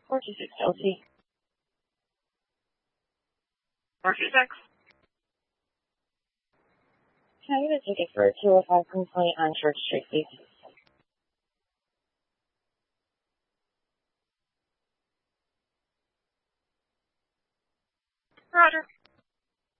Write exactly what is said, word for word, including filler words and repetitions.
four two six L T. four two six. Can I get a ticket for a two oh five complaint on Church Street, please? Roger.